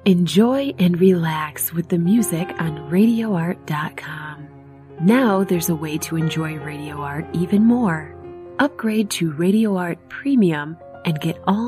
Enjoy and relax with the music on RadioArt.com. Now there's a way to enjoy Radio Art even more. Upgrade to Radio Art Premium and get all